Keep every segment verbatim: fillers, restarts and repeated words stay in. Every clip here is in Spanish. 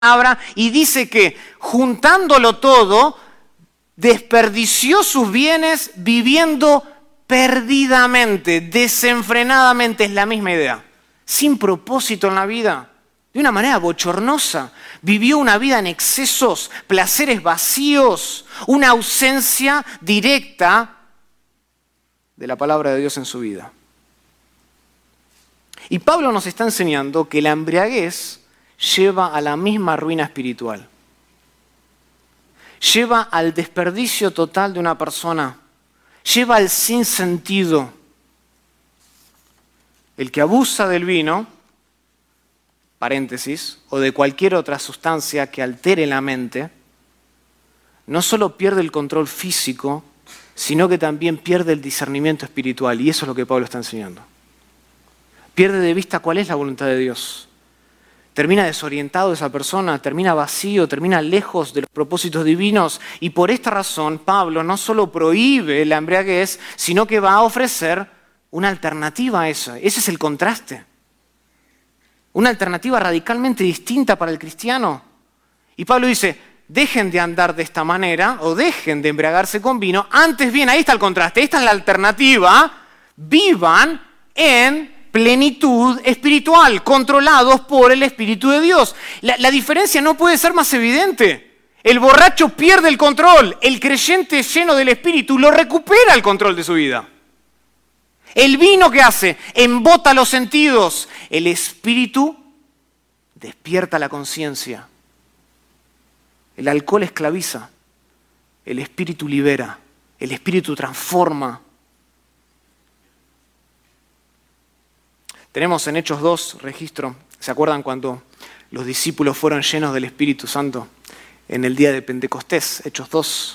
palabra y dice que juntándolo todo, desperdició sus bienes viviendo perdidamente, desenfrenadamente, es la misma idea, sin propósito en la vida, de una manera bochornosa. Vivió una vida en excesos, placeres vacíos, una ausencia directa de la palabra de Dios en su vida. Y Pablo nos está enseñando que la embriaguez lleva a la misma ruina espiritual. Lleva al desperdicio total de una persona. Lleva al sinsentido. El que abusa del vino, paréntesis, o de cualquier otra sustancia que altere la mente, no solo pierde el control físico, sino que también pierde el discernimiento espiritual. Y eso es lo que Pablo está enseñando. Pierde de vista cuál es la voluntad de Dios. Termina desorientado esa persona, termina vacío, termina lejos de los propósitos divinos. Y por esta razón, Pablo no solo prohíbe la embriaguez, sino que va a ofrecer una alternativa a eso. Ese es el contraste. Una alternativa radicalmente distinta para el cristiano. Y Pablo dice, dejen de andar de esta manera o dejen de embriagarse con vino. Antes bien, ahí está el contraste, esta es la alternativa. Vivan en plenitud espiritual, controlados por el Espíritu de Dios. La, la diferencia no puede ser más evidente. El borracho pierde el control, el creyente lleno del Espíritu lo recupera el control de su vida. El vino, ¿qué hace? Embota los sentidos. El Espíritu despierta la conciencia. El alcohol esclaviza. El Espíritu libera. El Espíritu transforma. Tenemos en Hechos dos registro. ¿Se acuerdan cuando los discípulos fueron llenos del Espíritu Santo en el día de Pentecostés? Hechos dos.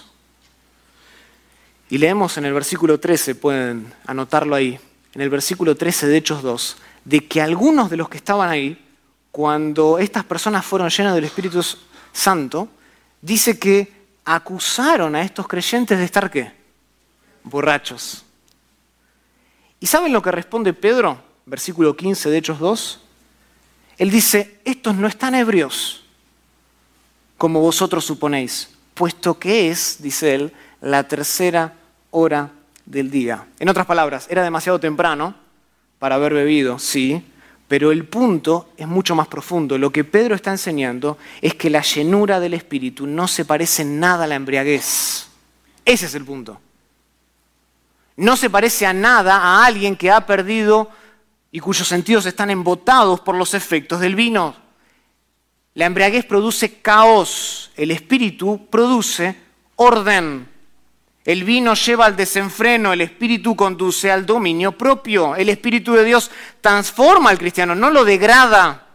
Y leemos en el versículo trece, pueden anotarlo ahí, en el versículo trece de Hechos dos, de que algunos de los que estaban ahí, cuando estas personas fueron llenas del Espíritu Santo, dice que acusaron a estos creyentes de estar, ¿qué? Borrachos. ¿Y saben lo que responde Pedro? Versículo quince de Hechos dos. Él dice, estos no están ebrios, como vosotros suponéis, puesto que es, dice él, la tercera hora del día. En otras palabras, era demasiado temprano para haber bebido, sí, pero el punto es mucho más profundo. Lo que Pedro está enseñando es que la llenura del Espíritu no se parece en nada a la embriaguez. Ese es el punto. No se parece a nada a alguien que ha perdido y cuyos sentidos están embotados por los efectos del vino. La embriaguez produce caos, el Espíritu produce orden. El vino lleva al desenfreno, el Espíritu conduce al dominio propio. El Espíritu de Dios transforma al cristiano, no lo degrada.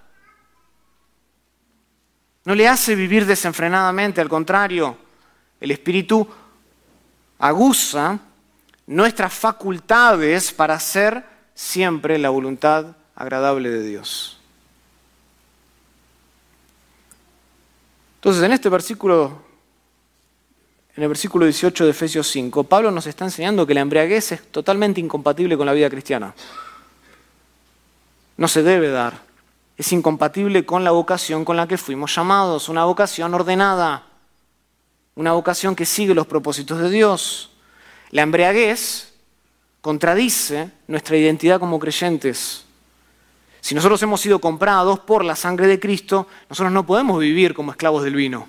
No le hace vivir desenfrenadamente, al contrario. El Espíritu aguza nuestras facultades para hacer siempre la voluntad agradable de Dios. Entonces, en este versículo, en el versículo dieciocho de Efesios cinco, Pablo nos está enseñando que la embriaguez es totalmente incompatible con la vida cristiana. No se debe dar. Es incompatible con la vocación con la que fuimos llamados, una vocación ordenada, una vocación que sigue los propósitos de Dios. La embriaguez contradice nuestra identidad como creyentes. Si nosotros hemos sido comprados por la sangre de Cristo, nosotros no podemos vivir como esclavos del vino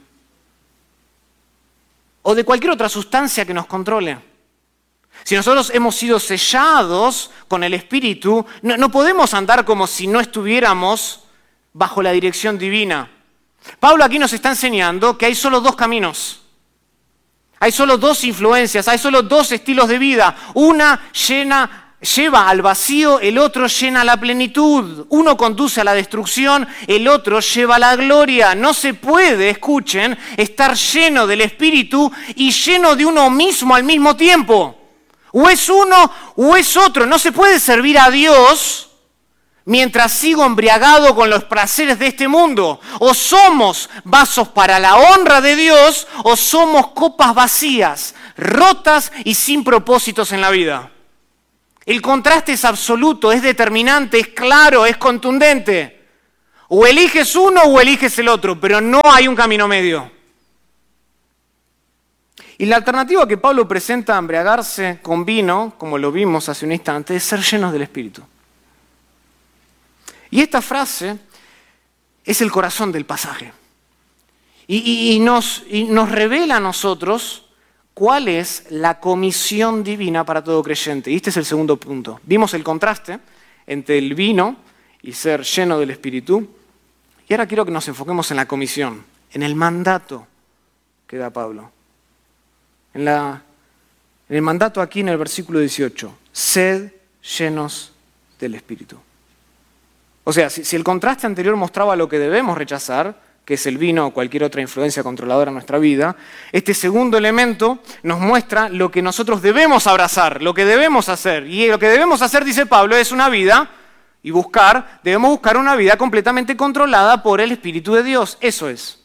o de cualquier otra sustancia que nos controle. Si nosotros hemos sido sellados con el Espíritu, no, no podemos andar como si no estuviéramos bajo la dirección divina. Pablo aquí nos está enseñando que hay solo dos caminos. Hay solo dos influencias, hay solo dos estilos de vida. Una llena, lleva al vacío, el otro llena a la plenitud. Uno conduce a la destrucción, el otro lleva a la gloria. No se puede, escuchen, estar lleno del Espíritu y lleno de uno mismo al mismo tiempo. O es uno o es otro. No se puede servir a Dios mientras sigo embriagado con los placeres de este mundo. O somos vasos para la honra de Dios, o somos copas vacías, rotas y sin propósitos en la vida. El contraste es absoluto, es determinante, es claro, es contundente. O eliges uno o eliges el otro, pero no hay un camino medio. Y la alternativa que Pablo presenta a embriagarse con vino, como lo vimos hace un instante, es ser llenos del Espíritu. Y esta frase es el corazón del pasaje. Y, y, y, nos, y nos revela a nosotros cuál es la comisión divina para todo creyente. Y este es el segundo punto. Vimos el contraste entre el vino y ser lleno del Espíritu. Y ahora quiero que nos enfoquemos en la comisión, en el mandato que da Pablo. En, la, en el mandato aquí en el versículo dieciocho, sed llenos del Espíritu. O sea, si, si el contraste anterior mostraba lo que debemos rechazar, que es el vino o cualquier otra influencia controladora en nuestra vida, este segundo elemento nos muestra lo que nosotros debemos abrazar, lo que debemos hacer. Y lo que debemos hacer, dice Pablo, es una vida y buscar, debemos buscar una vida completamente controlada por el Espíritu de Dios. Eso es.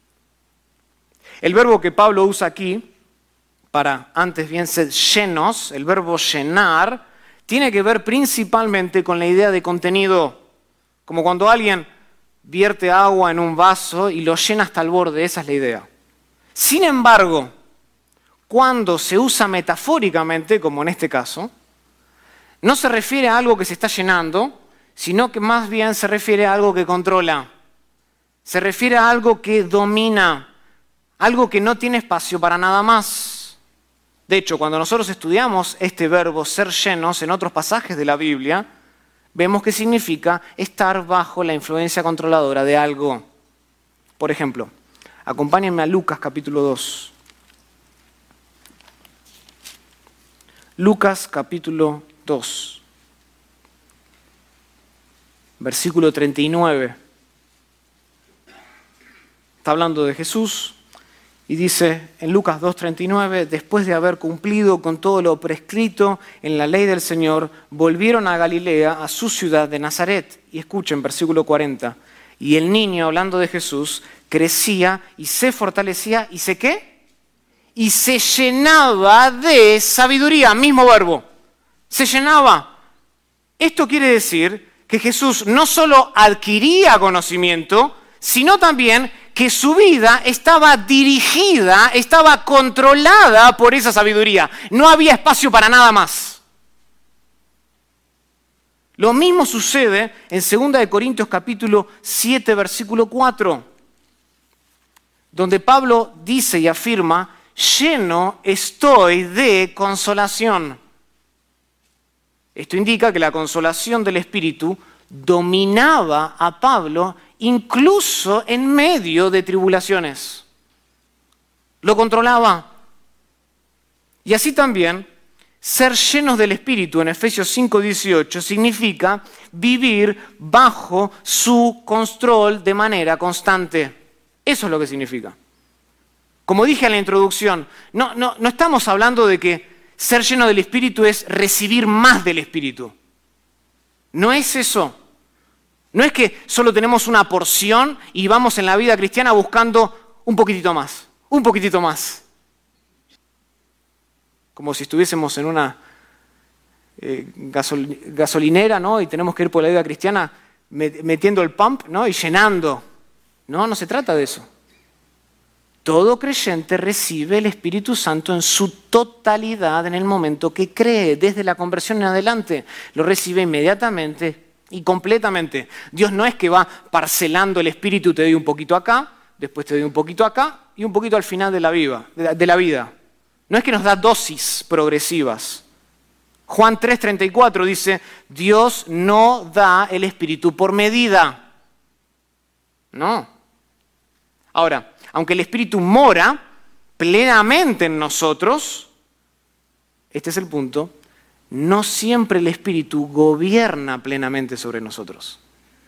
El verbo que Pablo usa aquí, para antes bien ser llenos, el verbo llenar, tiene que ver principalmente con la idea de contenido. Como cuando alguien vierte agua en un vaso y lo llena hasta el borde, esa es la idea. Sin embargo, cuando se usa metafóricamente, como en este caso, no se refiere a algo que se está llenando, sino que más bien se refiere a algo que controla. Se refiere a algo que domina, algo que no tiene espacio para nada más. De hecho, cuando nosotros estudiamos este verbo ser llenos en otros pasajes de la Biblia, vemos que significa estar bajo la influencia controladora de algo. Por ejemplo, acompáñenme a Lucas capítulo dos. Lucas capítulo dos, versículo treinta y nueve. Está hablando de Jesús y dice en Lucas dos treinta y nueve, después de haber cumplido con todo lo prescrito en la ley del Señor, volvieron a Galilea, a su ciudad de Nazaret. Y escuchen, versículo cuarenta. Y el niño, hablando de Jesús, crecía y se fortalecía y se ¿qué? Y se llenaba de sabiduría, mismo verbo. Se llenaba. Esto quiere decir que Jesús no solo adquiría conocimiento, sino también que su vida estaba dirigida, estaba controlada por esa sabiduría. No había espacio para nada más. Lo mismo sucede en segunda de Corintios capítulo siete, versículo cuatro, donde Pablo dice y afirma, lleno estoy de consolación. Esto indica que la consolación del Espíritu dominaba a Pablo incluso en medio de tribulaciones. Lo controlaba. Y así también, ser llenos del Espíritu en Efesios cinco dieciocho significa vivir bajo su control de manera constante. Eso es lo que significa. Como dije en la introducción, no, no, no estamos hablando de que ser lleno del Espíritu es recibir más del Espíritu. No es eso. No es que solo tenemos una porción y vamos en la vida cristiana buscando un poquitito más, un poquitito más. Como si estuviésemos en una eh, gasol, gasolinera, ¿no? Y tenemos que ir por la vida cristiana metiendo el pump, ¿no? Y llenando. No, no se trata de eso. Todo creyente recibe el Espíritu Santo en su totalidad en el momento que cree, desde la conversión en adelante. Lo recibe inmediatamente y completamente. Dios no es que va parcelando el Espíritu, te doy un poquito acá, después te doy un poquito acá y un poquito al final de la vida. De la vida. No es que nos da dosis progresivas. Juan tres treinta y cuatro dice, Dios no da el Espíritu por medida. No. Ahora, aunque el Espíritu mora plenamente en nosotros, este es el punto, no siempre el Espíritu gobierna plenamente sobre nosotros.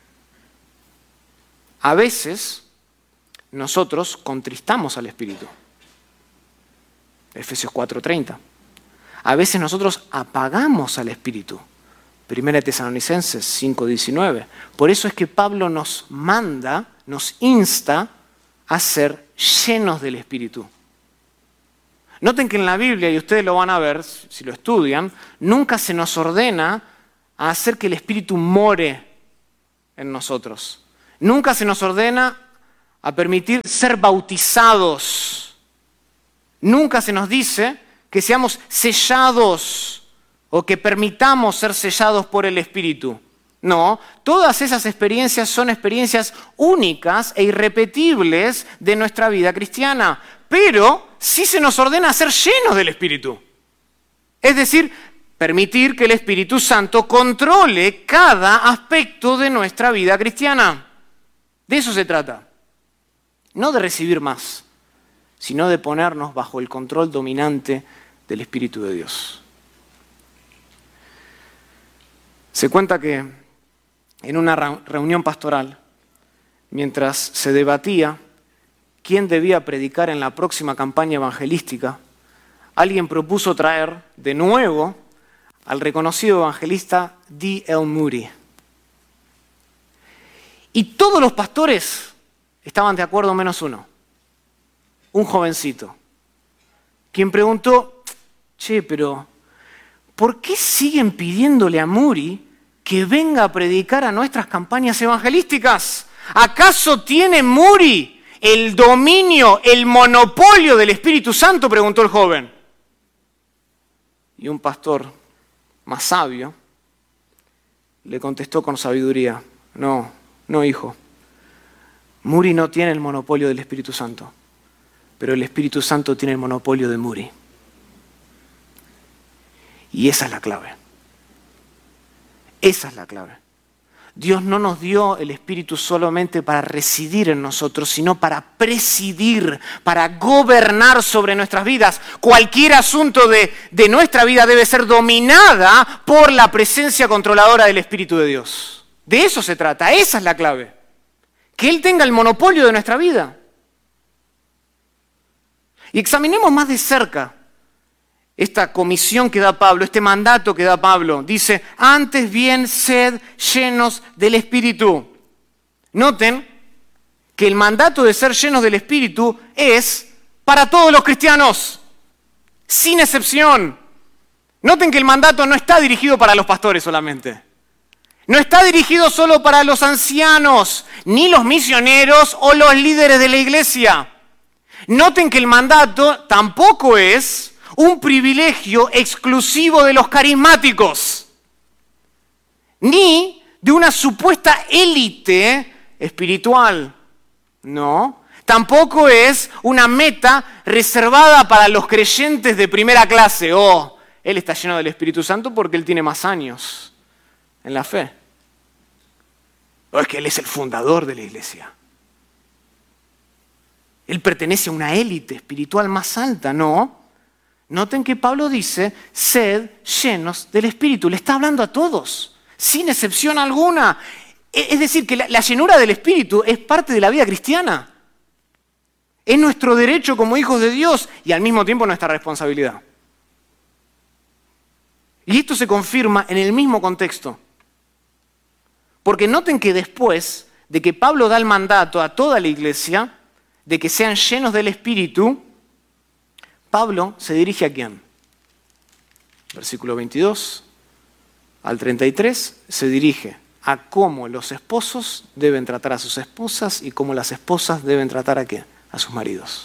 A veces nosotros contristamos al Espíritu. Efesios cuatro treinta. A veces nosotros apagamos al Espíritu. Primera de Tesalonicenses cinco diecinueve. Por eso es que Pablo nos manda, nos insta a ser llenos del Espíritu. Noten que en la Biblia, y ustedes lo van a ver si lo estudian, nunca se nos ordena a hacer que el Espíritu more en nosotros. Nunca se nos ordena a permitir ser bautizados. Nunca se nos dice que seamos sellados o que permitamos ser sellados por el Espíritu. No, todas esas experiencias son experiencias únicas e irrepetibles de nuestra vida cristiana, pero sí se nos ordena ser llenos del Espíritu. Es decir, permitir que el Espíritu Santo controle cada aspecto de nuestra vida cristiana. De eso se trata. No de recibir más, sino de ponernos bajo el control dominante del Espíritu de Dios. Se cuenta que en una reunión pastoral, mientras se debatía quién debía predicar en la próxima campaña evangelística, alguien propuso traer de nuevo al reconocido evangelista D L Moody. Y todos los pastores estaban de acuerdo menos uno, un jovencito, quien preguntó, che, pero ¿por qué siguen pidiéndole a Moody que venga a predicar a nuestras campañas evangelísticas? ¿Acaso tiene Moody el dominio, el monopolio del Espíritu Santo?, preguntó el joven. Y un pastor más sabio le contestó con sabiduría, no, no hijo, Moody no tiene el monopolio del Espíritu Santo, pero el Espíritu Santo tiene el monopolio de Moody. Y esa es la clave. Esa es la clave. Dios no nos dio el Espíritu solamente para residir en nosotros, sino para presidir, para gobernar sobre nuestras vidas. Cualquier asunto de, de nuestra vida debe ser dominada por la presencia controladora del Espíritu de Dios. De eso se trata, esa es la clave. Que Él tenga el monopolio de nuestra vida. Y examinemos más de cerca esta comisión que da Pablo, este mandato que da Pablo. Dice, antes bien sed llenos del Espíritu. Noten que el mandato de ser llenos del Espíritu es para todos los cristianos, sin excepción. Noten que el mandato no está dirigido para los pastores solamente. No está dirigido solo para los ancianos, ni los misioneros o los líderes de la iglesia. Noten que el mandato tampoco es un privilegio exclusivo de los carismáticos, ni de una supuesta élite espiritual. No, tampoco es una meta reservada para los creyentes de primera clase. Oh, él está lleno del Espíritu Santo porque él tiene más años en la fe. O es que él es el fundador de la iglesia. Él pertenece a una élite espiritual más alta. No. Noten que Pablo dice, sed llenos del Espíritu. Le está hablando a todos, sin excepción alguna. Es decir, que la, la llenura del Espíritu es parte de la vida cristiana. Es nuestro derecho como hijos de Dios y al mismo tiempo nuestra responsabilidad. Y esto se confirma en el mismo contexto. Porque noten que después de que Pablo da el mandato a toda la iglesia de que sean llenos del Espíritu, Pablo se dirige a quién? Versículo veintidós al treinta y tres se dirige a cómo los esposos deben tratar a sus esposas y cómo las esposas deben tratar a qué? A sus maridos.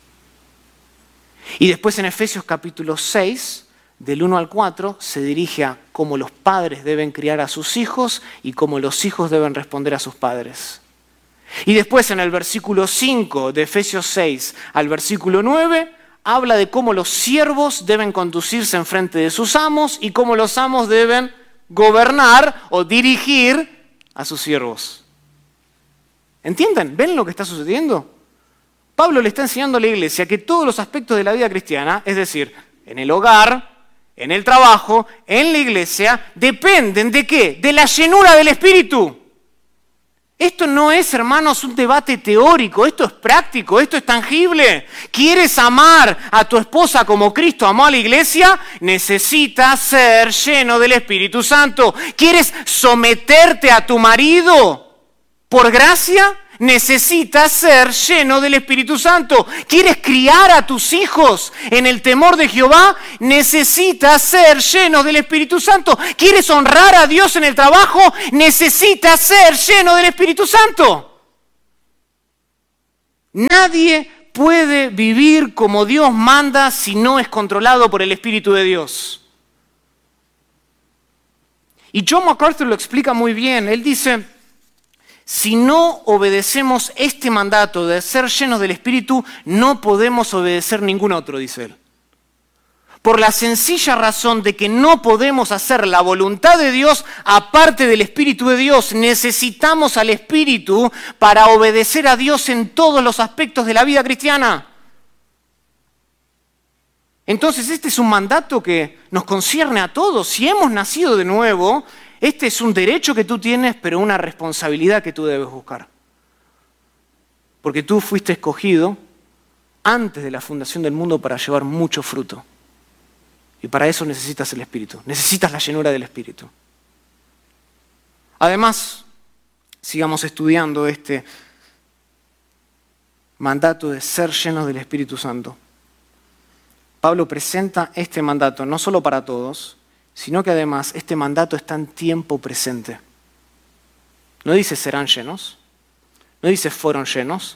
Y después en Efesios capítulo seis, del uno al cuatro, se dirige a cómo los padres deben criar a sus hijos y cómo los hijos deben responder a sus padres. Y después en el versículo cinco de Efesios seis al versículo nueve, habla de cómo los siervos deben conducirse en frente de sus amos y cómo los amos deben gobernar o dirigir a sus siervos. ¿Entienden? ¿Ven lo que está sucediendo? Pablo le está enseñando a la iglesia que todos los aspectos de la vida cristiana, es decir, en el hogar, en el trabajo, en la iglesia, dependen ¿de qué? De la llenura del Espíritu. Esto no es, hermanos, un debate teórico, esto es práctico, esto es tangible. ¿Quieres amar a tu esposa como Cristo amó a la iglesia? Necesitas ser lleno del Espíritu Santo. ¿Quieres someterte a tu marido por gracia? necesitas ser lleno del Espíritu Santo. ¿Quieres criar a tus hijos en el temor de Jehová? Necesitas ser lleno del Espíritu Santo. ¿Quieres honrar a Dios en el trabajo? Necesitas ser lleno del Espíritu Santo. Nadie puede vivir como Dios manda si no es controlado por el Espíritu de Dios. Y John MacArthur lo explica muy bien. Él dice, si no obedecemos este mandato de ser llenos del Espíritu, no podemos obedecer ningún otro, dice él. Por la sencilla razón de que no podemos hacer la voluntad de Dios aparte del Espíritu de Dios. Necesitamos al Espíritu para obedecer a Dios en todos los aspectos de la vida cristiana. Entonces este es un mandato que nos concierne a todos. Si hemos nacido de nuevo, este es un derecho que tú tienes, pero una responsabilidad que tú debes buscar. Porque tú fuiste escogido antes de la fundación del mundo para llevar mucho fruto. Y para eso necesitas el Espíritu, necesitas la llenura del Espíritu. Además, sigamos estudiando este mandato de ser llenos del Espíritu Santo. Pablo presenta este mandato no solo para todos, sino que además este mandato está en tiempo presente. No dice serán llenos, no dice fueron llenos,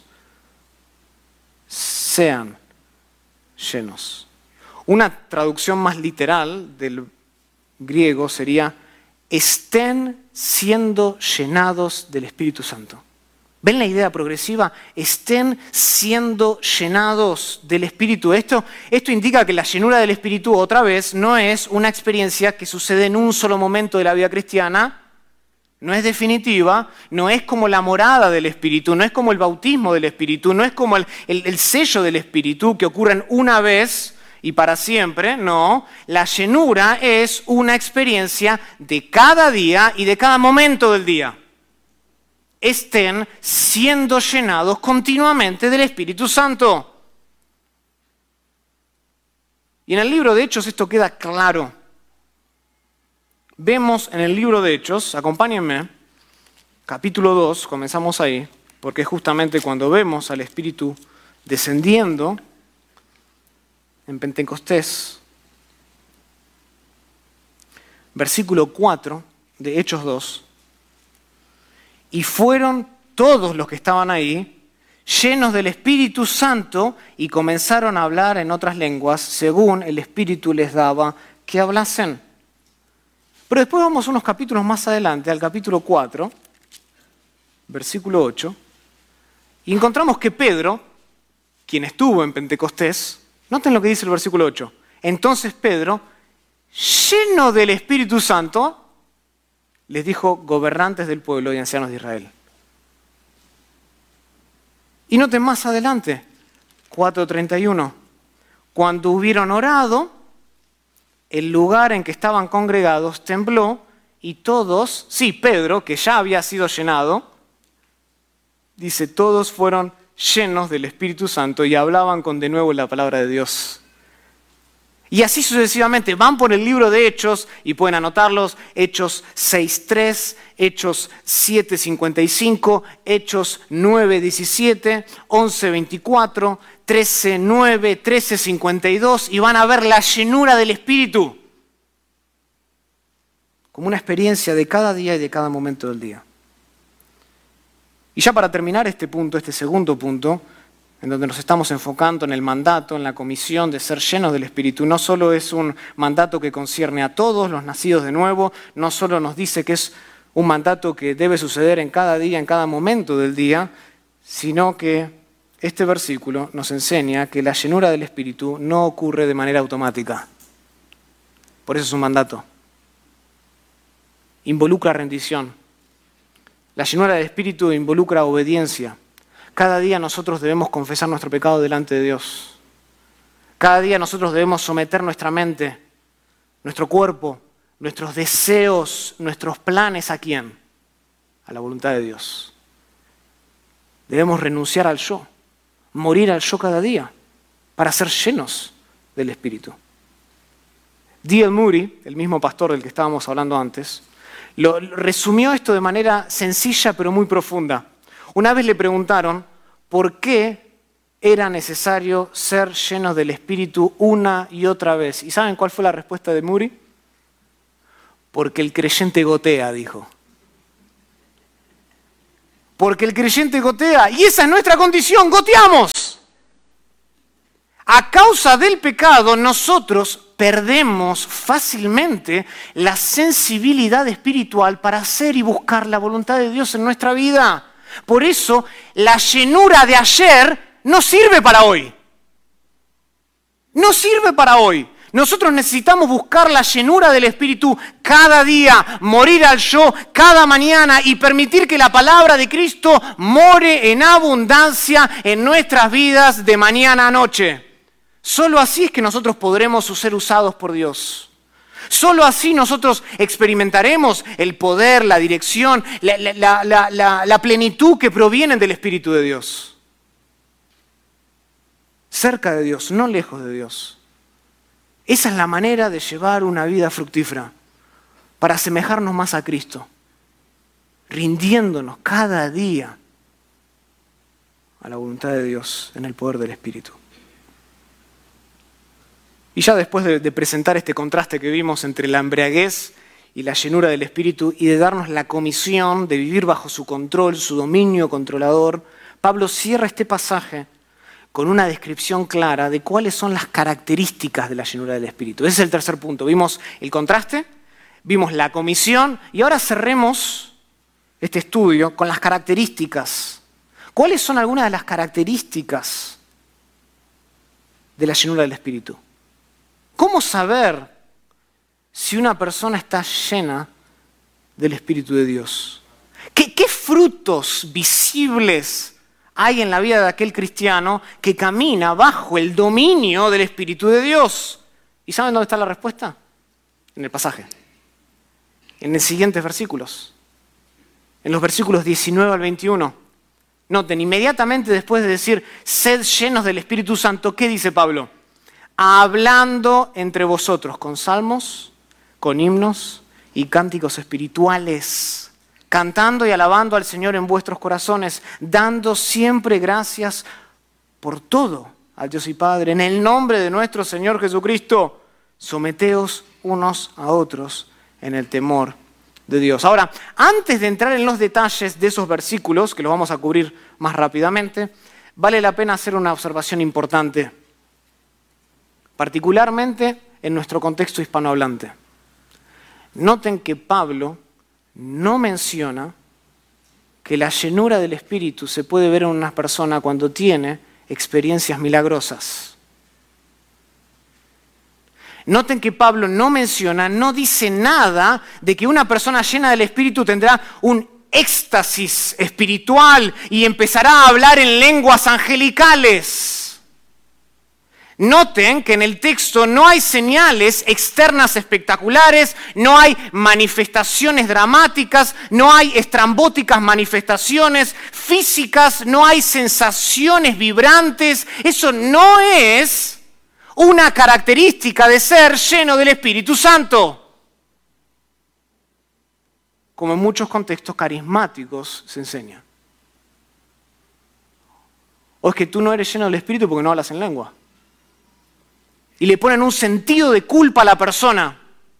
sean llenos. Una traducción más literal del griego sería estén siendo llenados del Espíritu Santo. ¿Ven la idea progresiva? Estén siendo llenados del Espíritu. Esto, esto indica que la llenura del Espíritu, otra vez, no es una experiencia que sucede en un solo momento de la vida cristiana, no es definitiva, no es como la morada del Espíritu, no es como el bautismo del Espíritu, no es como el, el, el sello del Espíritu que ocurren una vez y para siempre. No, la llenura es una experiencia de cada día y de cada momento del día. Estén siendo llenados continuamente del Espíritu Santo. Y en el libro de Hechos esto queda claro. Vemos en el libro de Hechos, acompáñenme, capítulo dos, comenzamos ahí, porque es justamente cuando vemos al Espíritu descendiendo en Pentecostés, versículo cuatro de Hechos dos, y fueron todos los que estaban ahí llenos del Espíritu Santo y comenzaron a hablar en otras lenguas según el Espíritu les daba que hablasen. Pero después vamos unos capítulos más adelante, al capítulo cuatro, versículo ocho, y encontramos que Pedro, quien estuvo en Pentecostés, noten lo que dice el versículo ocho, entonces Pedro, lleno del Espíritu Santo, les dijo gobernantes del pueblo y ancianos de Israel. Y noten más adelante, cuatro treinta y uno, cuando hubieron orado, el lugar en que estaban congregados tembló y todos, sí, Pedro, que ya había sido llenado, dice, todos fueron llenos del Espíritu Santo y hablaban con denuedo la palabra de Dios. Y así sucesivamente, van por el libro de Hechos y pueden anotarlos, Hechos seis tres, Hechos siete cincuenta y cinco, Hechos nueve diecisiete, once veinticuatro, trece nueve, trece cincuenta y dos, y van a ver la llenura del Espíritu como una experiencia de cada día y de cada momento del día. Y ya para terminar este punto, este segundo punto, en donde nos estamos enfocando en el mandato, en la comisión de ser llenos del Espíritu, no solo es un mandato que concierne a todos los nacidos de nuevo, no solo nos dice que es un mandato que debe suceder en cada día, en cada momento del día, sino que este versículo nos enseña que la llenura del Espíritu no ocurre de manera automática. Por eso es un mandato. Involucra rendición. La llenura del Espíritu involucra obediencia. Cada día nosotros debemos confesar nuestro pecado delante de Dios. Cada día nosotros debemos someter nuestra mente, nuestro cuerpo, nuestros deseos, nuestros planes ¿a quién? A la voluntad de Dios. Debemos renunciar al yo, morir al yo cada día para ser llenos del Espíritu. D L Moody, el mismo pastor del que estábamos hablando antes, lo resumió esto de manera sencilla pero muy profunda. Una vez le preguntaron por qué era necesario ser llenos del Espíritu una y otra vez. ¿Y saben cuál fue la respuesta de Moody? Porque el creyente gotea, dijo. Porque el creyente gotea, y esa es nuestra condición, goteamos. A causa del pecado, nosotros perdemos fácilmente la sensibilidad espiritual para hacer y buscar la voluntad de Dios en nuestra vida. Por eso, la llenura de ayer no sirve para hoy. No sirve para hoy. Nosotros necesitamos buscar la llenura del Espíritu cada día, morir al yo cada mañana y permitir que la palabra de Cristo more en abundancia en nuestras vidas de mañana a noche. Solo así es que nosotros podremos ser usados por Dios. Solo así nosotros experimentaremos el poder, la dirección, la, la, la, la, la plenitud que provienen del Espíritu de Dios. Cerca de Dios, no lejos de Dios. Esa es la manera de llevar una vida fructífera, para asemejarnos más a Cristo, rindiéndonos cada día a la voluntad de Dios en el poder del Espíritu. Y ya después de, de presentar este contraste que vimos entre la embriaguez y la llenura del Espíritu y de darnos la comisión de vivir bajo su control, su dominio controlador, Pablo cierra este pasaje con una descripción clara de cuáles son las características de la llenura del Espíritu. Ese es el tercer punto. Vimos el contraste, vimos la comisión y ahora cerremos este estudio con las características. ¿Cuáles son algunas de las características de la llenura del Espíritu? ¿Cómo saber si una persona está llena del Espíritu de Dios? ¿Qué, qué frutos visibles hay en la vida de aquel cristiano que camina bajo el dominio del Espíritu de Dios? ¿Y saben dónde está la respuesta? En el pasaje. En los siguientes versículos. En los versículos diecinueve al veintiuno. Noten, inmediatamente después de decir, sed llenos del Espíritu Santo, ¿qué dice Pablo? Hablando entre vosotros con salmos, con himnos y cánticos espirituales, cantando y alabando al Señor en vuestros corazones, dando siempre gracias por todo al Dios y Padre. En el nombre de nuestro Señor Jesucristo, someteos unos a otros en el temor de Dios. Ahora, antes de entrar en los detalles de esos versículos, que los vamos a cubrir más rápidamente, vale la pena hacer una observación importante, particularmente en nuestro contexto hispanohablante. Noten que Pablo no menciona que la llenura del Espíritu se puede ver en una persona cuando tiene experiencias milagrosas. Noten que Pablo no menciona, no dice nada de que una persona llena del Espíritu tendrá un éxtasis espiritual y empezará a hablar en lenguas angelicales. Noten que en el texto no hay señales externas espectaculares, no hay manifestaciones dramáticas, no hay estrambóticas manifestaciones físicas, no hay sensaciones vibrantes. Eso no es una característica de ser lleno del Espíritu Santo, como en muchos contextos carismáticos se enseña. O es que tú no eres lleno del Espíritu porque no hablas en lengua. Y le ponen un sentido de culpa a la persona.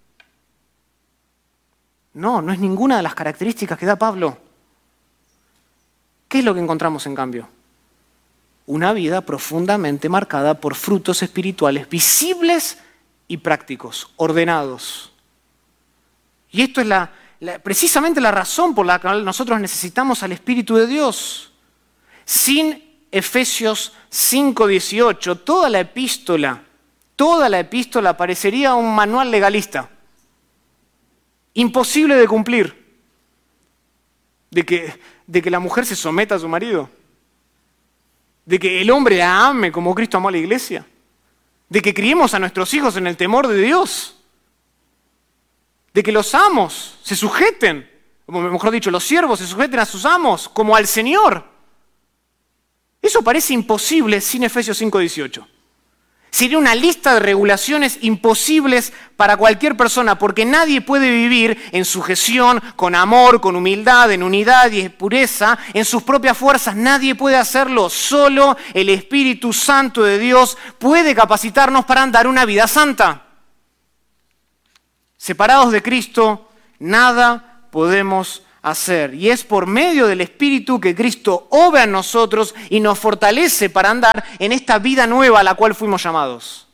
No, no es ninguna de las características que da Pablo. ¿Qué es lo que encontramos en cambio? Una vida profundamente marcada por frutos espirituales visibles y prácticos, ordenados. Y esto es la, la, precisamente la razón por la cual nosotros necesitamos al Espíritu de Dios. Sin Efesios cinco dieciocho, toda la epístola Toda la epístola parecería un manual legalista, imposible de cumplir, de que, de que la mujer se someta a su marido, de que el hombre la ame como Cristo amó a la iglesia, de que criemos a nuestros hijos en el temor de Dios, de que los amos se sujeten, o mejor dicho, los siervos se sujeten a sus amos como al Señor. Eso parece imposible sin Efesios cinco dieciocho. Sería una lista de regulaciones imposibles para cualquier persona, porque nadie puede vivir en sujeción, con amor, con humildad, en unidad y pureza, en sus propias fuerzas. Nadie puede hacerlo. Solo el Espíritu Santo de Dios puede capacitarnos para andar una vida santa. Separados de Cristo, nada podemos hacer. Y es por medio del Espíritu que Cristo obra en nosotros y nos fortalece para andar en esta vida nueva a la cual fuimos llamados.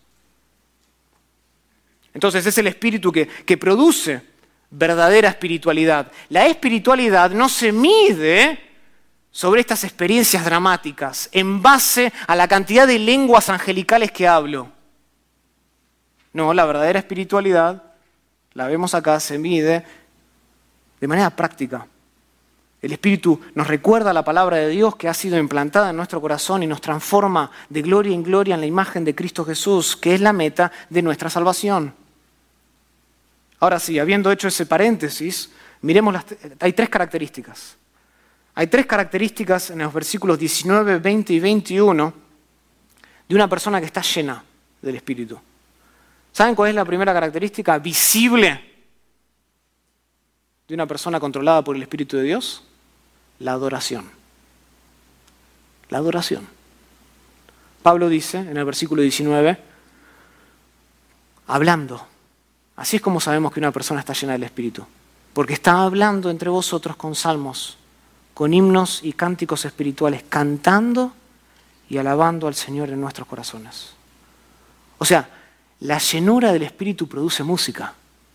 Entonces es el Espíritu que, que produce verdadera espiritualidad. La espiritualidad no se mide sobre estas experiencias dramáticas en base a la cantidad de lenguas angelicales que hablo. No, la verdadera espiritualidad, la vemos acá, se mide de manera práctica. El Espíritu nos recuerda la palabra de Dios que ha sido implantada en nuestro corazón y nos transforma de gloria en gloria en la imagen de Cristo Jesús, que es la meta de nuestra salvación. Ahora sí, habiendo hecho ese paréntesis, miremos las... Hay tres características. Hay tres características en los versículos diecinueve, veinte y veintiuno de una persona que está llena del Espíritu. ¿Saben cuál es la primera característica visible de una persona controlada por el Espíritu de Dios? La adoración. La adoración. Pablo dice en el versículo diecinueve, hablando. Así es como sabemos que una persona está llena del Espíritu. Porque está hablando entre vosotros con salmos, con himnos y cánticos espirituales, cantando y alabando al Señor en nuestros corazones. O sea, la llenura del Espíritu produce música,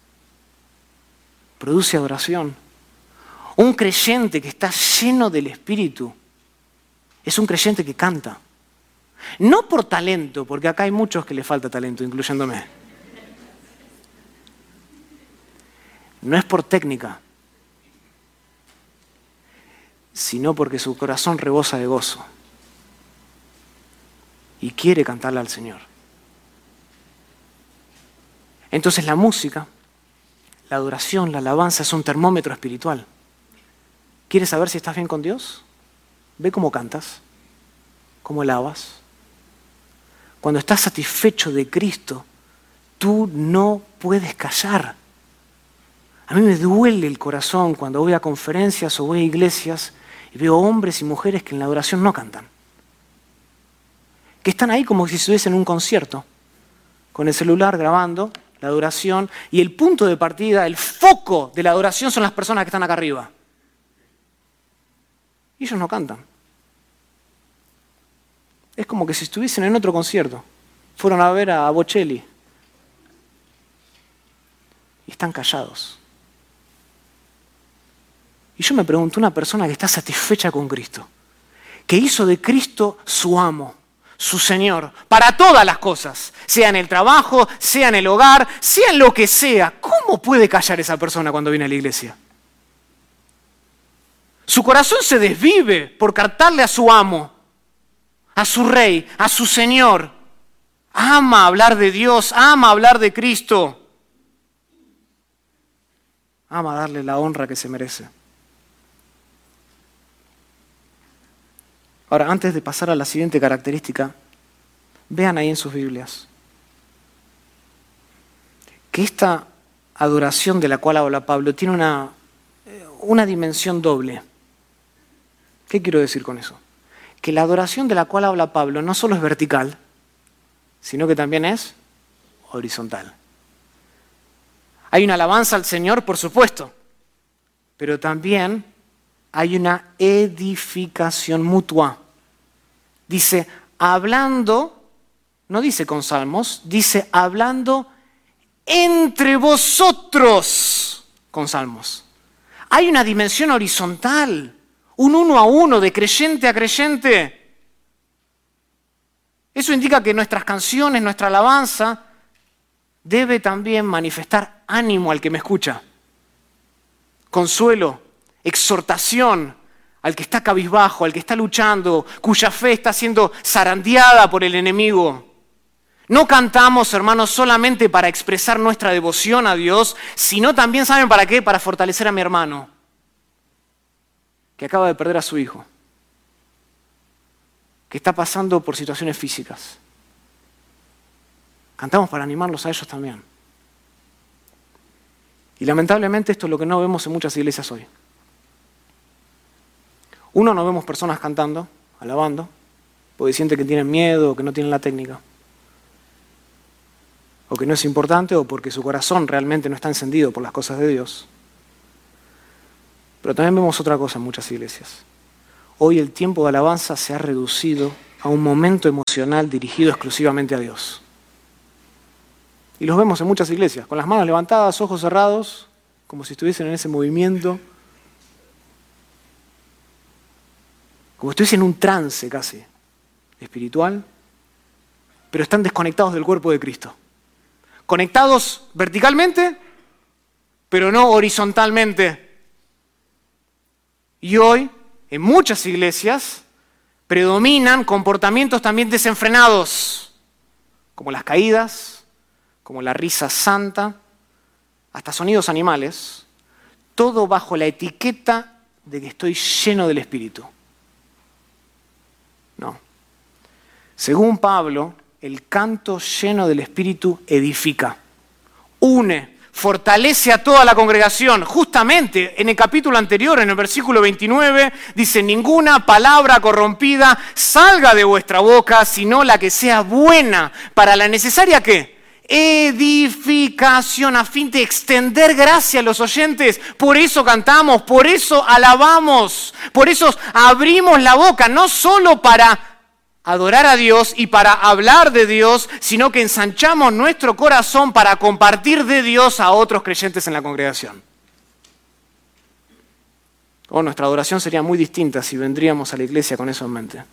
produce adoración. Un creyente que está lleno del Espíritu es un creyente que canta. No por talento, porque acá hay muchos que le falta talento, incluyéndome. No es por técnica, sino porque su corazón rebosa de gozo y quiere cantarle al Señor. Entonces la música, la adoración, la alabanza es un termómetro espiritual. ¿Quieres saber si estás bien con Dios? Ve cómo cantas, cómo alabas. Cuando estás satisfecho de Cristo, tú no puedes callar. A mí me duele el corazón cuando voy a conferencias o voy a iglesias y veo hombres y mujeres que en la adoración no cantan. Que están ahí como si estuviesen en un concierto, con el celular grabando la adoración, y el punto de partida, el foco de la adoración son las personas que están acá arriba. Y ellos no cantan. Es como que si estuviesen en otro concierto. Fueron a ver a Bocelli. Y están callados. Y yo me pregunto, una persona que está satisfecha con Cristo, que hizo de Cristo su amo, su Señor, para todas las cosas, sea en el trabajo, sea en el hogar, sea en lo que sea, ¿cómo puede callar esa persona cuando viene a la iglesia? Su corazón se desvive por cantarle a su amo, a su rey, a su Señor. Ama hablar de Dios, ama hablar de Cristo. Ama darle la honra que se merece. Ahora, antes de pasar a la siguiente característica, vean ahí en sus Biblias que esta adoración de la cual habla Pablo tiene una, una dimensión doble. ¿Qué quiero decir con eso? Que la adoración de la cual habla Pablo no solo es vertical, sino que también es horizontal. Hay una alabanza al Señor, por supuesto, pero también hay una edificación mutua. Dice, hablando, no dice con salmos, dice hablando entre vosotros con salmos. Hay una dimensión horizontal, un uno a uno, de creyente a creyente. Eso indica que nuestras canciones, nuestra alabanza, debe también manifestar ánimo al que me escucha, consuelo, exhortación al que está cabizbajo, al que está luchando, cuya fe está siendo zarandeada por el enemigo. No cantamos, hermanos, solamente para expresar nuestra devoción a Dios, sino también, ¿saben para qué? Para fortalecer a mi hermano, que acaba de perder a su hijo, que está pasando por situaciones físicas. cantamos para animarlos a ellos también. Y lamentablemente esto es lo que no vemos en muchas iglesias hoy. Uno, no vemos personas cantando, alabando, porque sienten que tienen miedo o que no tienen la técnica. O que no es importante o porque su corazón realmente no está encendido por las cosas de Dios. Pero también vemos otra cosa en muchas iglesias. Hoy el tiempo de alabanza se ha reducido a un momento emocional dirigido exclusivamente a Dios. Y los vemos en muchas iglesias, con las manos levantadas, ojos cerrados, como si estuviesen en ese movimiento, como si estuviesen en un trance casi espiritual, pero están desconectados del cuerpo de Cristo. Conectados verticalmente, pero no horizontalmente. Y hoy, en muchas iglesias, predominan comportamientos también desenfrenados, como las caídas, como la risa santa, hasta sonidos animales, todo bajo la etiqueta de que estoy lleno del Espíritu. No. Según Pablo, el canto lleno del Espíritu edifica, une, fortalece a toda la congregación. Justamente en el capítulo anterior, en el versículo veintinueve, dice: ninguna palabra corrompida salga de vuestra boca, sino la que sea buena para la necesaria ¿qué? Edificación, a fin de extender gracia a los oyentes. Por eso cantamos, por eso alabamos, por eso abrimos la boca, no solo para adorar a Dios y para hablar de Dios, sino que ensanchamos nuestro corazón para compartir de Dios a otros creyentes en la congregación. Oh, nuestra adoración sería muy distinta si vendríamos a la iglesia con eso en mente.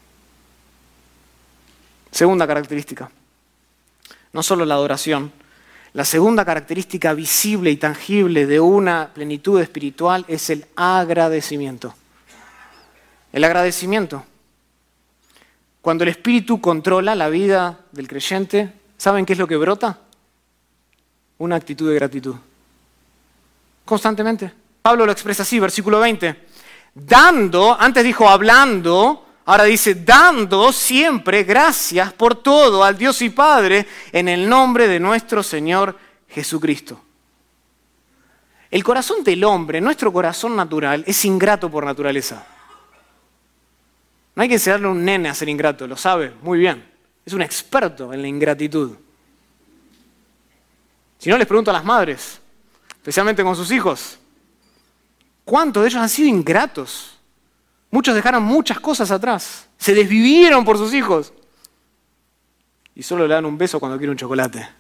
Segunda característica. No solo la adoración, la segunda característica visible y tangible de una plenitud espiritual es el agradecimiento. El agradecimiento. Cuando el Espíritu controla la vida del creyente, ¿saben qué es lo que brota? Una actitud de gratitud. Constantemente. Pablo lo expresa así, versículo veinte. Dando, antes dijo hablando, ahora dice dando siempre gracias por todo al Dios y Padre en el nombre de nuestro Señor Jesucristo. El corazón del hombre, nuestro corazón natural, es ingrato por naturaleza. No hay que enseñarle a un nene a ser ingrato, lo sabe muy bien. Es un experto en la ingratitud. Si no, les pregunto a las madres, especialmente con sus hijos, ¿cuántos de ellos han sido ingratos? Muchos dejaron muchas cosas atrás, se desvivieron por sus hijos y solo le dan un beso cuando quiere un chocolate.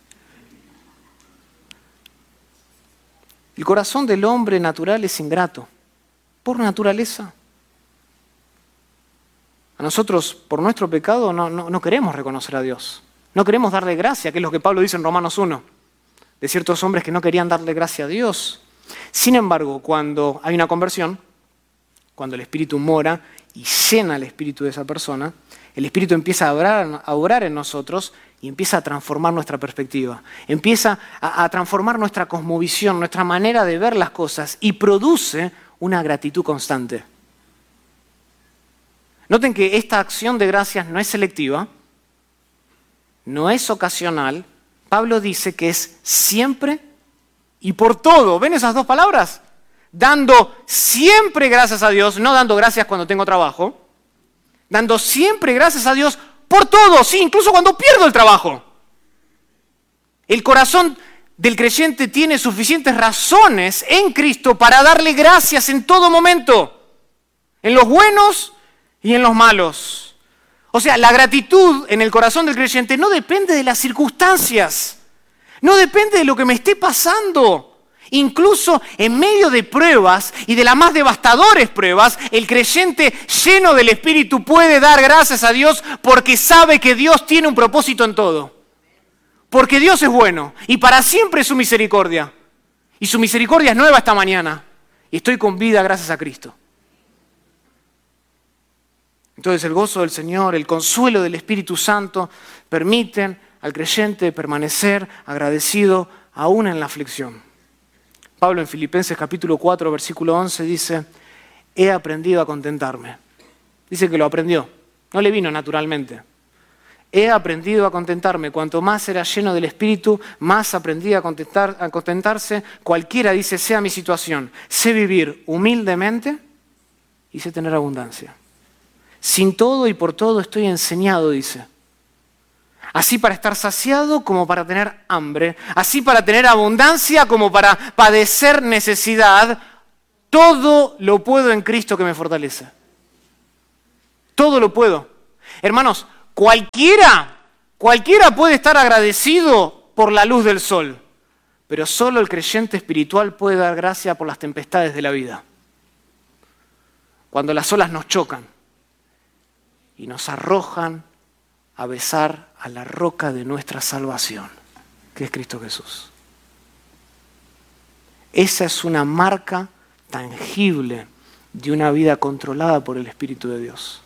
El corazón del hombre natural es ingrato, por naturaleza. A nosotros, por nuestro pecado, no, no, no queremos reconocer a Dios. No queremos darle gracia, que es lo que Pablo dice en Romanos uno, de ciertos hombres que no querían darle gracia a Dios. Sin embargo, cuando hay una conversión, cuando el Espíritu mora y llena el espíritu de esa persona, el Espíritu empieza a obrar, a obrar en nosotros y empieza a transformar nuestra perspectiva. Empieza a, a transformar nuestra cosmovisión, nuestra manera de ver las cosas y produce una gratitud constante. Noten que esta acción de gracias no es selectiva, no es ocasional. Pablo dice que es siempre y por todo. ¿Ven esas dos palabras? Dando siempre gracias a Dios, no dando gracias cuando tengo trabajo. Dando siempre gracias a Dios por todo, sí, incluso cuando pierdo el trabajo. El corazón del creyente tiene suficientes razones en Cristo para darle gracias en todo momento. En los buenos y en los malos. O sea, la gratitud en el corazón del creyente no depende de las circunstancias, no depende de lo que me esté pasando. Incluso en medio de pruebas y de las más devastadoras pruebas, el creyente lleno del Espíritu puede dar gracias a Dios porque sabe que Dios tiene un propósito en todo. Porque Dios es bueno y para siempre es su misericordia. Y su misericordia es nueva esta mañana. Y estoy con vida gracias a Cristo. Entonces el gozo del Señor, el consuelo del Espíritu Santo permiten al creyente permanecer agradecido aún en la aflicción. Pablo en Filipenses capítulo cuatro, versículo once dice, he aprendido a contentarme. Dice que lo aprendió, no le vino naturalmente. He aprendido a contentarme. Cuanto más era lleno del Espíritu, más aprendí a, contentar, a contentarse. Cualquiera, dice, sea mi situación. Sé vivir humildemente y sé tener abundancia. Sin todo y por todo estoy enseñado, dice. Así para estar saciado como para tener hambre. Así para tener abundancia como para padecer necesidad. Todo lo puedo en Cristo que me fortalece. Todo lo puedo. Hermanos, cualquiera, cualquiera puede estar agradecido por la luz del sol, pero solo el creyente espiritual puede dar gracia por las tempestades de la vida. Cuando las olas nos chocan y nos arrojan a besar a la roca de nuestra salvación, que es Cristo Jesús. Esa es una marca tangible de una vida controlada por el Espíritu de Dios.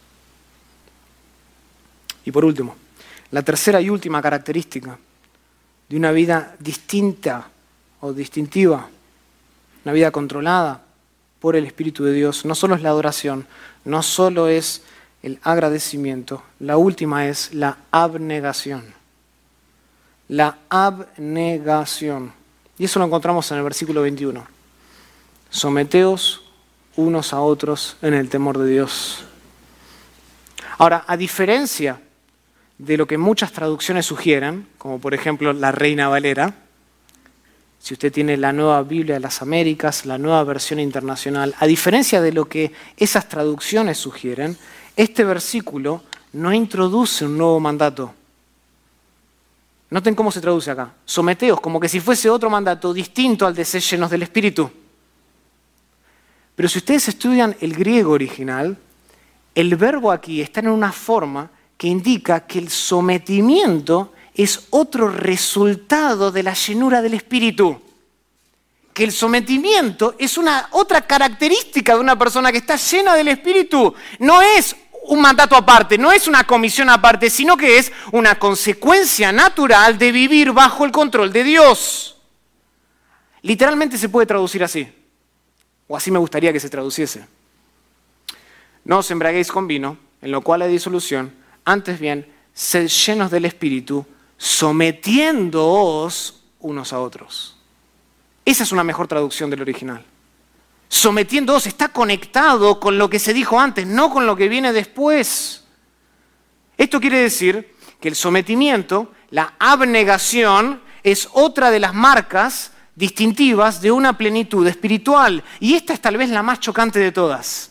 Y por último, la tercera y última característica de una vida distinta o distintiva, una vida controlada por el Espíritu de Dios, no solo es la adoración, no solo es el agradecimiento, la última es la abnegación. La abnegación. Y eso lo encontramos en el versículo veintiuno. Someteos unos a otros en el temor de Dios. Ahora, a diferencia de lo que muchas traducciones sugieren, como por ejemplo la Reina Valera, si usted tiene la Nueva Biblia de las Américas, la Nueva Versión Internacional, a diferencia de lo que esas traducciones sugieren, este versículo no introduce un nuevo mandato. Noten cómo se traduce acá. Someteos, como que si fuese otro mandato distinto al de ser llenos del Espíritu. Pero si ustedes estudian el griego original, el verbo aquí está en una forma que indica que el sometimiento es otro resultado de la llenura del Espíritu. Que el sometimiento es una otra característica de una persona que está llena del Espíritu. No es un mandato aparte, no es una comisión aparte, sino que es una consecuencia natural de vivir bajo el control de Dios. Literalmente se puede traducir así, o así me gustaría que se traduciese. No os embriaguéis con vino, en lo cual hay disolución, antes bien, sed llenos del Espíritu, sometiéndoos unos a otros. Esa es una mejor traducción del original. Sometiéndoos está conectado con lo que se dijo antes, no con lo que viene después. Esto quiere decir que el sometimiento, la abnegación, es otra de las marcas distintivas de una plenitud espiritual. Y esta es tal vez la más chocante de todas.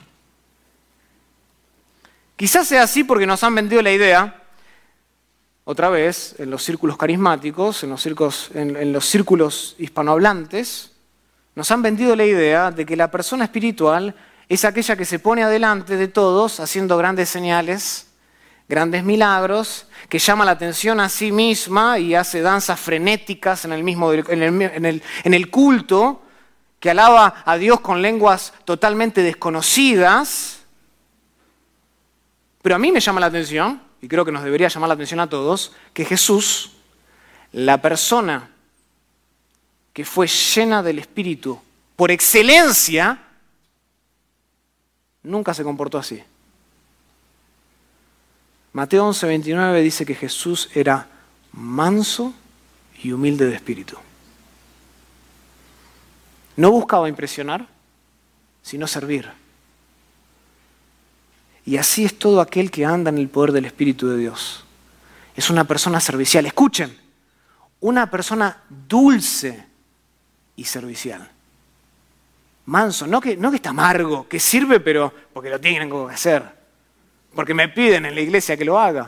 Quizás sea así porque nos han vendido la idea, otra vez, en los círculos carismáticos, en los círculos, en, en los círculos hispanohablantes, nos han vendido la idea de que la persona espiritual es aquella que se pone adelante de todos haciendo grandes señales, grandes milagros, que llama la atención a sí misma y hace danzas frenéticas en el, mismo, en el, en el, en el culto, que alaba a Dios con lenguas totalmente desconocidas. Pero a mí me llama la atención, y creo que nos debería llamar la atención a todos, que Jesús, la persona que fue llena del Espíritu por excelencia, nunca se comportó así. Mateo once veintinueve dice que Jesús era manso y humilde de espíritu. No buscaba impresionar, sino servir. Y así es todo aquel que anda en el poder del Espíritu de Dios. Es una persona servicial. Escuchen, una persona dulce y servicial. Manso, no que, no que está amargo, que sirve pero porque lo tienen que hacer, porque me piden en la iglesia que lo haga.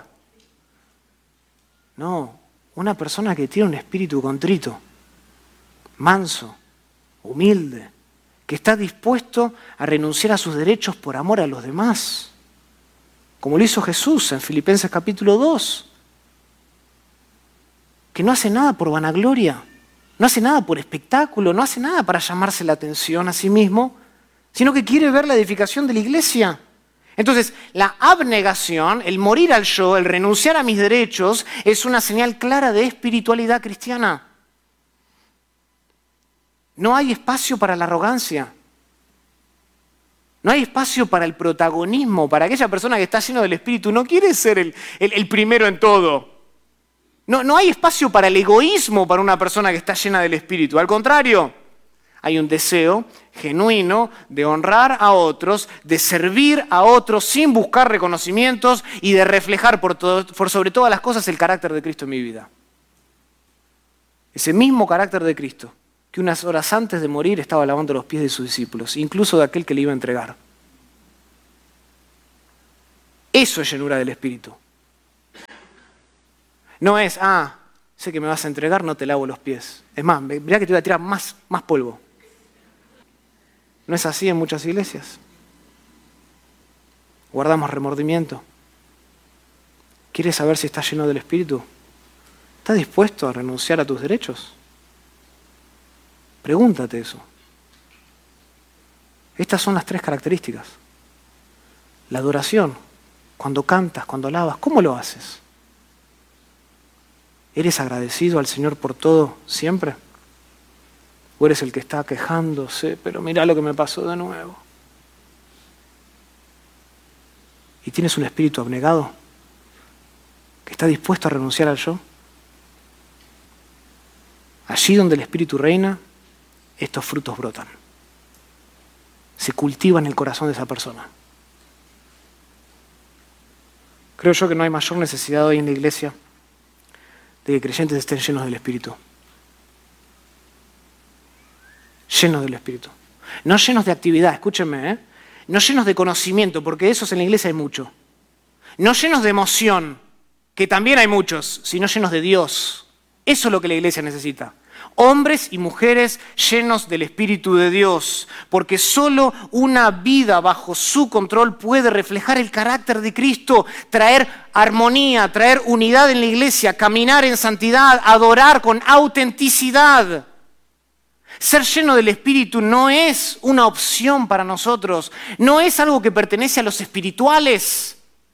No, una persona que tiene un espíritu contrito, manso, humilde, que está dispuesto a renunciar a sus derechos por amor a los demás, como lo hizo Jesús en Filipenses capítulo dos, que no hace nada por vanagloria, no hace nada por espectáculo, no hace nada para llamarse la atención a sí mismo, sino que quiere ver la edificación de la iglesia. Entonces, la abnegación, el morir al yo, el renunciar a mis derechos, es una señal clara de espiritualidad cristiana. No hay espacio para la arrogancia. No hay espacio para el protagonismo, para aquella persona que está lleno del Espíritu. No quiere ser el, el, el primero en todo. No, no hay espacio para el egoísmo para una persona que está llena del Espíritu. Al contrario, hay un deseo genuino de honrar a otros, de servir a otros sin buscar reconocimientos y de reflejar por, todo, por sobre todas las cosas el carácter de Cristo en mi vida. Ese mismo carácter de Cristo que unas horas antes de morir estaba lavando los pies de sus discípulos, incluso de aquel que le iba a entregar. Eso es llenura del Espíritu. No es, ah, sé que me vas a entregar, no te lavo los pies. Es más, mirá que te voy a tirar más, más polvo. ¿No es así en muchas iglesias? Guardamos remordimiento. ¿Quieres saber si estás lleno del Espíritu? ¿Estás dispuesto a renunciar a tus derechos? Pregúntate eso. Estas son las tres características. La adoración, cuando cantas, cuando alabas, ¿cómo lo haces? ¿Eres agradecido al Señor por todo siempre? ¿O eres el que está quejándose, pero mirá lo que me pasó de nuevo? ¿Y tienes un espíritu abnegado que está dispuesto a renunciar al yo? Allí donde el Espíritu reina, estos frutos brotan. Se cultivan en el corazón de esa persona. Creo yo que no hay mayor necesidad hoy en la iglesia de que creyentes estén llenos del Espíritu. Llenos del Espíritu. No llenos de actividad, escúchenme, ¿eh? No llenos de conocimiento, porque esos en la iglesia hay mucho. No llenos de emoción, que también hay muchos, sino llenos de Dios. Eso es lo que la iglesia necesita. Hombres y mujeres llenos del Espíritu de Dios, porque solo una vida bajo su control puede reflejar el carácter de Cristo, traer armonía, traer unidad en la iglesia, caminar en santidad, adorar con autenticidad. Ser lleno del Espíritu no es una opción para nosotros, no es algo que pertenece a los espirituales,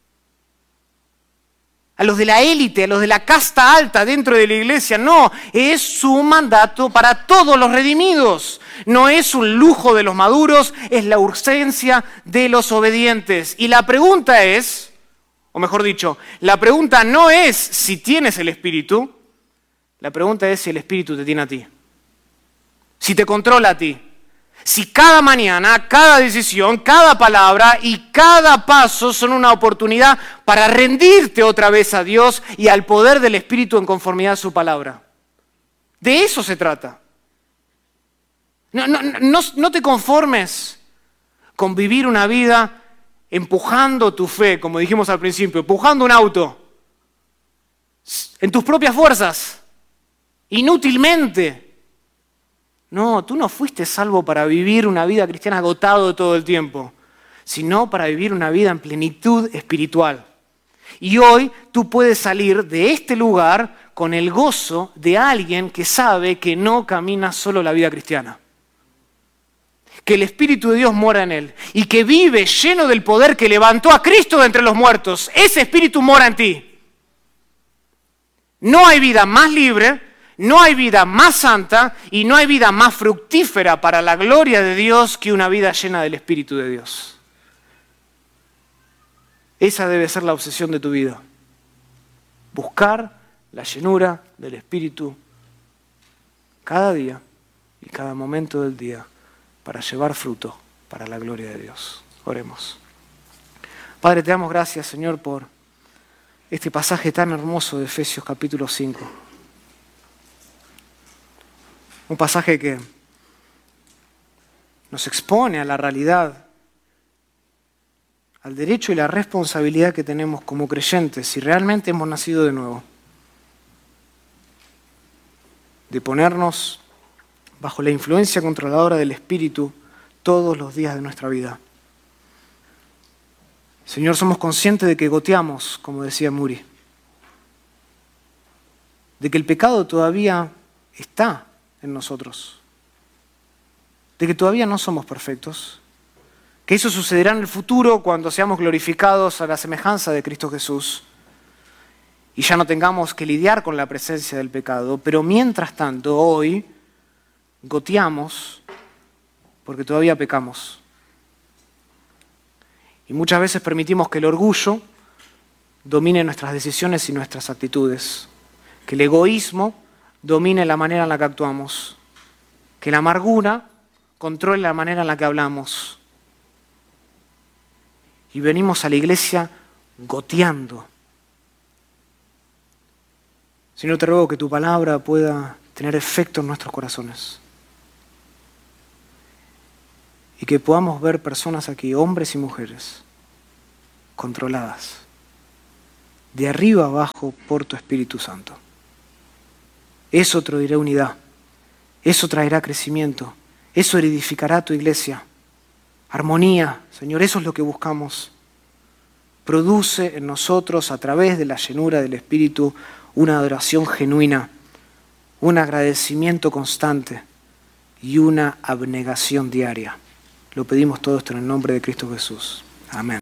a los de la élite, a los de la casta alta dentro de la iglesia. No, es su mandato para todos los redimidos. No es un lujo de los maduros, es la urgencia de los obedientes. Y la pregunta es, o mejor dicho, la pregunta no es si tienes el Espíritu, la pregunta es si el Espíritu te tiene a ti. Si te controla a ti. Si cada mañana, cada decisión, cada palabra y cada paso son una oportunidad para rendirte otra vez a Dios y al poder del Espíritu en conformidad a su palabra. De eso se trata. No, no, no, no te conformes con vivir una vida empujando tu fe, como dijimos al principio, empujando un auto en tus propias fuerzas, inútilmente. No, tú no fuiste salvo para vivir una vida cristiana agotado todo el tiempo, sino para vivir una vida en plenitud espiritual. Y hoy tú puedes salir de este lugar con el gozo de alguien que sabe que no camina solo la vida cristiana. Que el Espíritu de Dios mora en él y que vive lleno del poder que levantó a Cristo de entre los muertos. Ese Espíritu mora en ti. No hay vida más libre, no hay vida más santa y no hay vida más fructífera para la gloria de Dios que una vida llena del Espíritu de Dios. Esa debe ser la obsesión de tu vida. Buscar la llenura del Espíritu cada día y cada momento del día para llevar fruto para la gloria de Dios. Oremos. Padre, te damos gracias, Señor, por este pasaje tan hermoso de Efesios capítulo cinco. Un pasaje que nos expone a la realidad, al derecho y la responsabilidad que tenemos como creyentes si realmente hemos nacido de nuevo, de ponernos bajo la influencia controladora del Espíritu todos los días de nuestra vida. Señor, somos conscientes de que goteamos, como decía Muri, de que el pecado todavía está en nosotros, de que todavía no somos perfectos, que eso sucederá en el futuro cuando seamos glorificados a la semejanza de Cristo Jesús y ya no tengamos que lidiar con la presencia del pecado, pero mientras tanto hoy goteamos porque todavía pecamos. Y muchas veces permitimos que el orgullo domine nuestras decisiones y nuestras actitudes, que el egoísmo domine la manera en la que actuamos, que la amargura controle la manera en la que hablamos. Y venimos a la iglesia goteando. Señor, te ruego que tu palabra pueda tener efecto en nuestros corazones. Y que podamos ver personas aquí, hombres y mujeres, controladas, de arriba abajo por tu Espíritu Santo. Eso traerá unidad, eso traerá crecimiento, eso edificará tu iglesia. Armonía, Señor, eso es lo que buscamos. Produce en nosotros, a través de la llenura del Espíritu, una adoración genuina, un agradecimiento constante y una abnegación diaria. Lo pedimos todo esto en el nombre de Cristo Jesús. Amén.